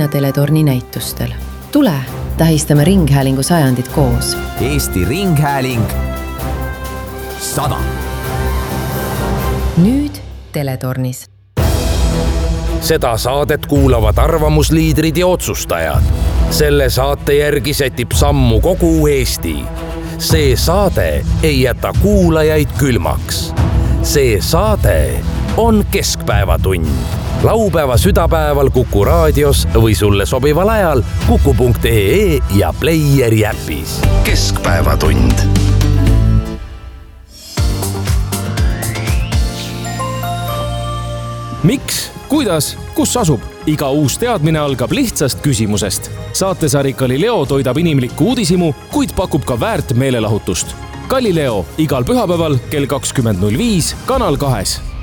Tallinna Teletorni näitustel. Tule, tähistame Ringhäälingu 100 koos. Eesti Ringhääling 100. Nüüd Teletornis. Seda saadet kuulavad arvamusliidrid ja otsustajad. Selle saate järgi sätib sammu kogu Eesti. See saade ei jäta kuulajaid külmaks. See saade on Keskpäevatund. Laupäeva südapäeval Kuku raadios või sulle sobival ajal kuku.ee ja Playeri äpis. Keskpäevatund. Miks, kuidas, kus asub? Iga uus teadmine algab lihtsast küsimusest. Saatesari Galileo toidab inimlikku uudishimu, kuid pakub ka väärt meelelahutust. Galileo igal pühapäeval kell 20.05 Kanal 2.